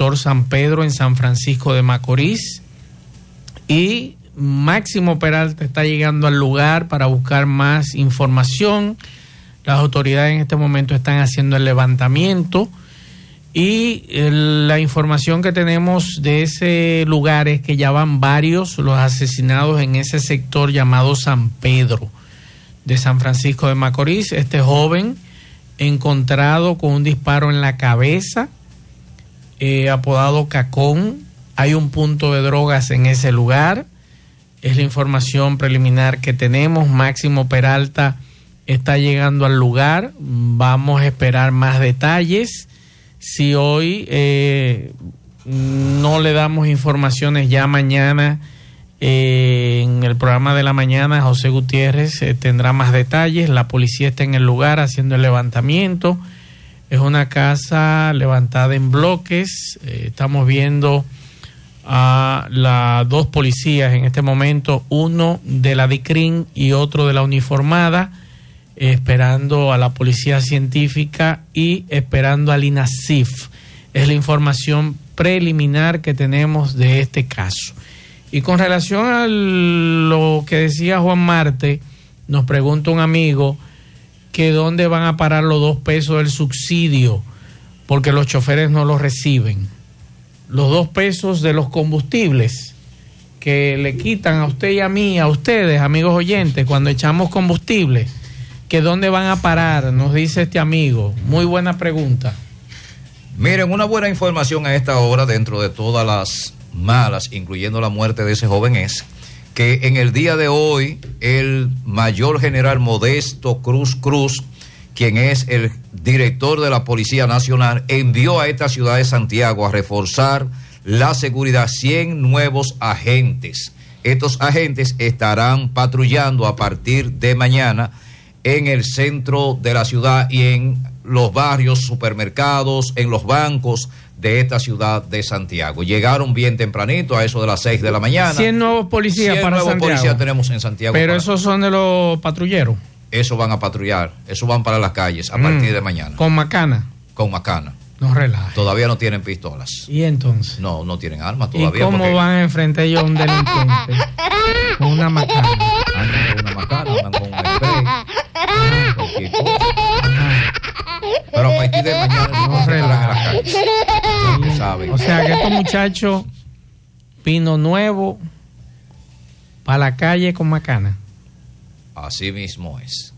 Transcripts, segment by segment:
sector San Pedro en San Francisco de Macorís. Y Máximo Peralta está llegando al lugar para buscar más información. Las autoridades en este momento están haciendo el levantamiento y la información que tenemos de ese lugar es que ya van varios los asesinados en ese sector llamado San Pedro de San Francisco de Macorís. Este joven encontrado con un disparo en la cabeza, apodado Cacón. Hay un punto de drogas en ese lugar. Es la información preliminar que tenemos. Máximo Peralta está llegando al lugar. Vamos a esperar más detalles. Si hoy no le damos informaciones, ya mañana en el programa de la mañana José Gutiérrez tendrá más detalles. La policía está en el lugar haciendo el levantamiento. Es una casa levantada en bloques. Estamos viendo a las dos policías en este momento, uno de la DICRIN y otro de la uniformada, esperando a la policía científica y esperando al INASIF. Es la información preliminar que tenemos de este caso. Y con relación a lo que decía Juan Marte, nos pregunta un amigo que dónde van a parar los 2 pesos del subsidio, porque los choferes no los reciben. Los 2 pesos de los combustibles que le quitan a usted y a mí, a ustedes, amigos oyentes, cuando echamos combustible, que dónde van a parar, nos dice este amigo. Muy buena pregunta. Miren, una buena información a esta hora, dentro de todas las malas, incluyendo la muerte de ese joven, es que en el día de hoy el mayor general Modesto Cruz, quien es el director de la Policía Nacional, envió a esta ciudad de Santiago a reforzar la seguridad, 100 nuevos agentes. Estos agentes estarán patrullando a partir de mañana en el centro de la ciudad y en los barrios, supermercados, en los bancos de esta ciudad de Santiago. Llegaron bien tempranito, a eso de las 6 de la mañana. 100 nuevos policías 100 para nuevos Santiago. Policías tenemos en Santiago. Pero esos son de los patrulleros. Eso van a patrullar, eso van para las calles a partir de mañana. ¿Con macana? Con macana. No relajes. Todavía no tienen pistolas. ¿Y entonces? No tienen armas todavía. ¿Y cómo van a enfrentar ellos a un delincuente? Con una macana. Andan con una macana, andan con un spray. Cualquier cosa. Pero a partir de mañana no se estarán en las calles. Sí. ¿Saben? O sea que estos muchachos, pino nuevo, para la calle con macana. Así mismo es.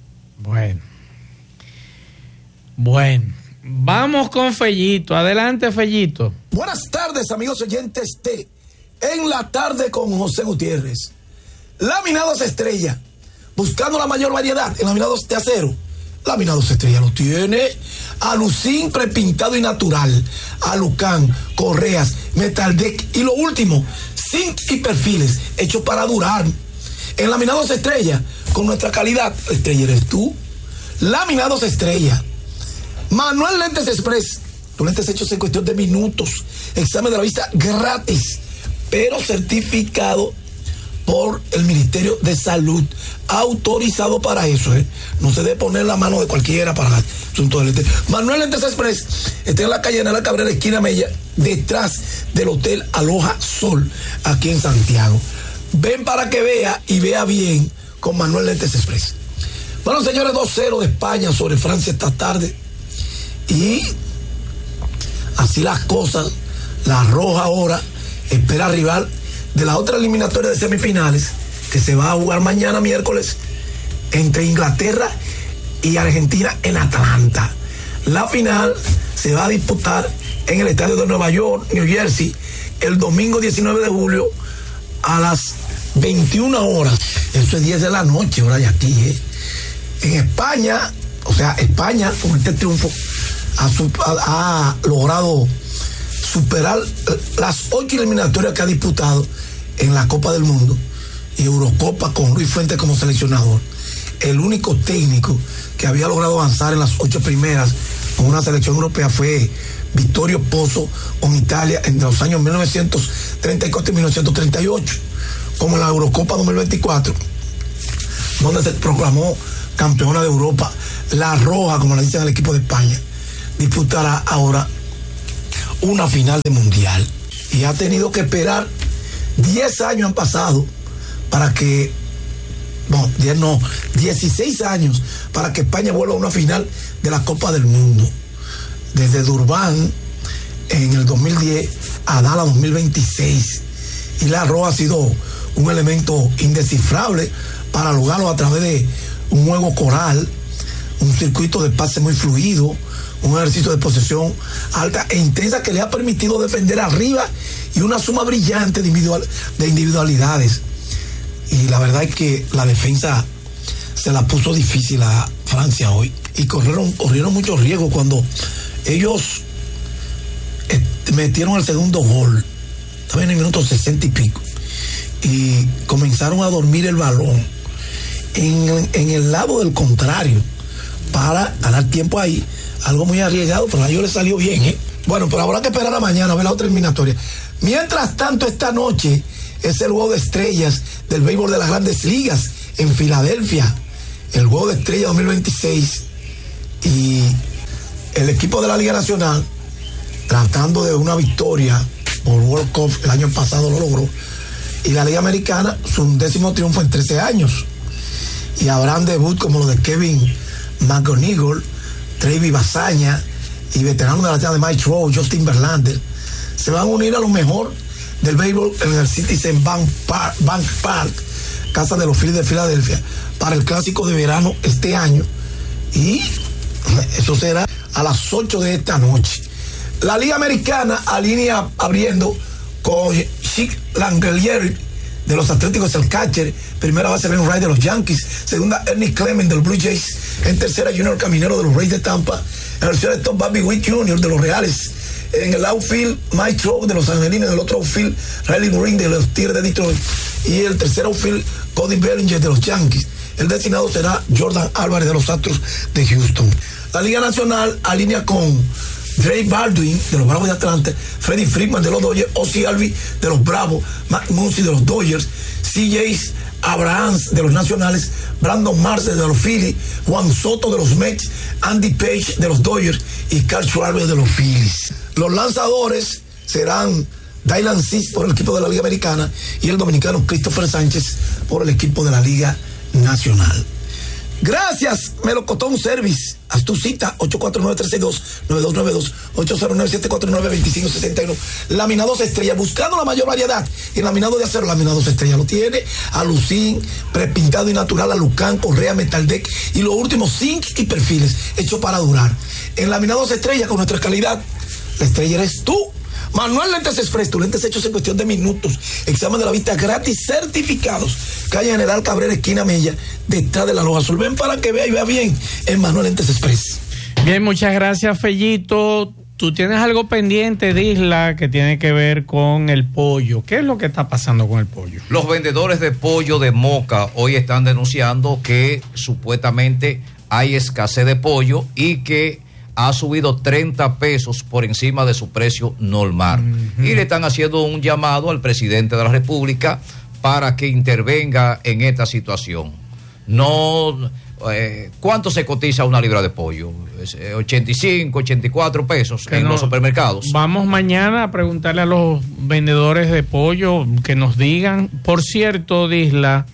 Bueno. Vamos con Fellito. Adelante, Fellito. Buenas tardes, amigos oyentes de En la Tarde con José Gutiérrez. Laminados Estrella, buscando la mayor variedad en laminados de acero. Laminados Estrella lo tiene. Alucin prepintado y natural. Alucán, correas, Metaldeck y lo último, zinc y perfiles hechos para durar. En Laminados Estrella, con nuestra calidad, estrella eres tú. Laminados Estrella. Manuel Lentes Express, los lentes hechos en cuestión de minutos. Examen de la vista gratis, pero certificado por el Ministerio de Salud, autorizado para eso, No se debe poner la mano de cualquiera para asunto de lentes. Manuel Lentes Express está en la calle General Cabrera, esquina Mella, detrás del Hotel Aloha Sol, aquí en Santiago. Ven para que vea y vea bien con Manuel Lentes Express. Bueno, señores, 2-0 de España sobre Francia esta tarde. Y así las cosas, la Roja ahora espera rival de la otra eliminatoria de semifinales que se va a jugar mañana miércoles entre Inglaterra y Argentina en Atlanta. La final se va a disputar en el estadio de Nueva York, New Jersey, el domingo 19 de julio a las 21 horas. Eso es 10 de la noche, hora de aquí, En España, o sea, España con este triunfo ha logrado superar las 8 eliminatorias que ha disputado en la Copa del Mundo y Eurocopa con Luis Fuentes como seleccionador. El único técnico que había logrado avanzar en las 8 primeras con una selección europea fue Vittorio Pozzo con Italia entre los años 1934 y 1938, como en la Eurocopa 2024, donde se proclamó campeona de Europa. La Roja, como le dicen al equipo de España, disputará ahora una final de mundial. Y ha tenido que esperar 10 años han pasado para que, 16 años para que España vuelva a una final de la Copa del Mundo. Desde Durban en el 2010 a Dallas 2026. Y la Roja ha sido un elemento indescifrable para lograrlo a través de un juego coral, un circuito de pase muy fluido, un ejercicio de posesión alta e intensa que le ha permitido defender arriba y una suma brillante de individualidades. Y la verdad es que la defensa se la puso difícil a Francia hoy y corrieron muchos riesgos cuando ellos metieron el segundo gol. Estaba en el minuto 60 y pico y comenzaron a dormir el balón en el lado del contrario para ganar tiempo ahí. Algo muy arriesgado, pero a ellos les salió bien, ¿eh? Bueno, pero habrá que esperar a mañana a ver la otra eliminatoria. Mientras tanto, esta noche es el juego de estrellas del béisbol de las Grandes Ligas en Filadelfia, el juego de estrellas 2026, y el equipo de la Liga Nacional tratando de una victoria por World Cup, el año pasado lo logró, y la Liga Americana su 11º triunfo en 13 años, y habrán debut como los de Kevin McGonigal, Trevi Bazaña y veteranos de la tierra de Mike Trout, Justin Verlander. Se van a unir a lo mejor del béisbol en el Citizen Bank Park, casa de los Phillies de Filadelfia, para el clásico de verano este año, y eso será a las 8 de esta noche. La Liga Americana alinea abriendo con Chick Langelier de los Atléticos, el catcher. Primera base Ben Wright de los Yankees, segunda Ernie Clement de los Blue Jays, en tercera Junior Caminero de los Rays de Tampa, en el shortstop Bobby Witt Jr. de los Reales, en el outfield Mike Trout de los Angelinos, en el otro outfield Riley Green de los Tigres de Detroit, y el tercer outfield Cody Bellinger de los Yankees. El designado será Jordan Álvarez de los Astros de Houston. La Liga Nacional alinea con Dre Baldwin de los Bravos de Atlanta, Freddie Freeman de los Dodgers, Ozzie Albies de los Bravos, Matt Muncy de los Dodgers, CJ Abrams de los Nacionales, Brandon Marcel de los Phillies, Juan Soto de los Mets, Andy Page de los Dodgers y Carl Schwarber de los Phillies. Los lanzadores serán Dylan Cease por el equipo de la Liga Americana y el dominicano Christopher Sánchez por el equipo de la Liga Nacional. Gracias, Melocotón Service. Haz tu cita, 849-362-9292, 809-749-2561. Laminados Estrella, buscando la mayor variedad en laminado de acero. Laminados Estrella lo tiene, alucín, prepintado y natural, alucán, correa, metaldeck y los últimos zinc y perfiles, hechos para durar. En Laminados Estrella, con nuestra calidad, la estrella eres tú. Manuel Lentes Express, tus lentes hechos en cuestión de minutos. Examen de la vista gratis, certificados. Calle General Cabrera, esquina Mella, detrás de la Loja Azul. Ven para que vea y vea bien en Manuel Lentes Express. Bien, muchas gracias, Fellito. Tú tienes algo pendiente, Disla, que tiene que ver con el pollo. ¿Qué es lo que está pasando con el pollo? Los vendedores de pollo de Moca hoy están denunciando que supuestamente hay escasez de pollo y que ha subido 30 pesos por encima de su precio normal. Y le están haciendo un llamado al presidente de la República para que intervenga en esta situación. No, ¿cuánto se cotiza una libra de pollo? 85, 84 pesos en los supermercados. Vamos mañana a preguntarle a los vendedores de pollo que nos digan. Por cierto, Disla,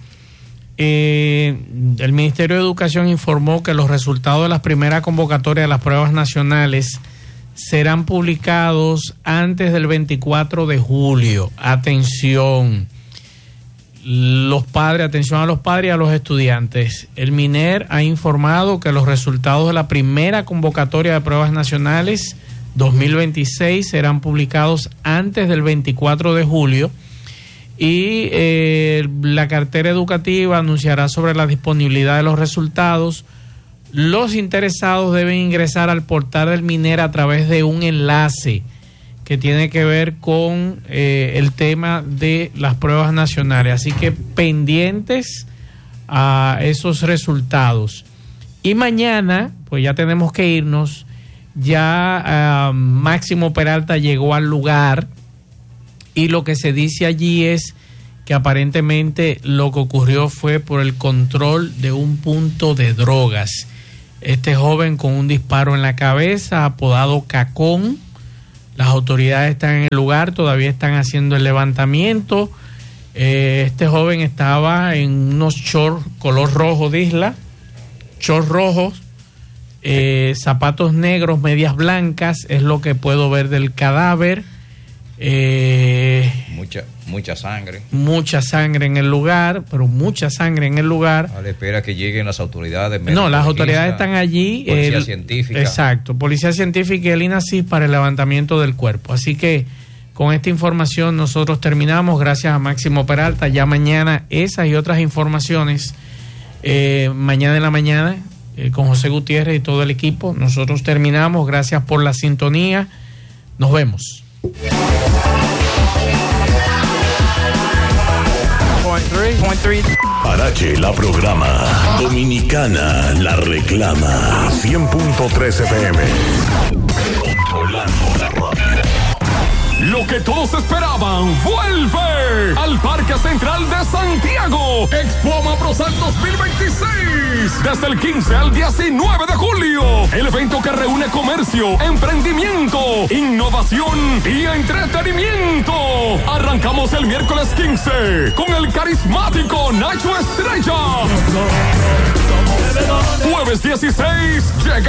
el Ministerio de Educación informó que los resultados de las primeras convocatorias de las pruebas nacionales serán publicados antes del 24 de julio. Atención, atención a los padres y a los estudiantes. El MINER ha informado que los resultados de la primera convocatoria de pruebas nacionales 2026 serán publicados antes del 24 de julio. Y la cartera educativa anunciará sobre la disponibilidad de los resultados. Los interesados deben ingresar al portal del MINER a través de un enlace que tiene que ver con el tema de las pruebas nacionales. Así que pendientes a esos resultados. Y mañana, pues ya tenemos que irnos. Ya Máximo Peralta llegó al lugar. Y lo que se dice allí es que aparentemente lo que ocurrió fue por el control de un punto de drogas. Este joven con un disparo en la cabeza, apodado Cacón, Las autoridades están en el lugar, todavía están haciendo el levantamiento. Este joven estaba en unos shorts color rojo de isla, shorts rojos, zapatos negros, medias blancas, es lo que puedo ver del cadáver. Mucha sangre. Mucha sangre en el lugar, pero mucha sangre en el lugar. A la espera que lleguen las autoridades. No, las autoridades están allí. Policía científica. Exacto, policía científica y el INACIF para el levantamiento del cuerpo. Así que con esta información nosotros terminamos, gracias a Máximo Peralta. Ya mañana esas y otras informaciones, mañana en la mañana, con José Gutiérrez y todo el equipo. Nosotros terminamos, gracias por la sintonía. Nos vemos. Parache la programa, Dominicana la reclama, 100.3 FM. Controlando la radio. Lo que todos esperaban, vuelve al Parque Central de Santiago. Expo Maprozal 2026. Desde el 15 al 19 de julio. El evento que reúne comercio, emprendimiento, innovación y entretenimiento. Arrancamos el miércoles 15 con el carismático Nacho Estrella. Jueves 16 llega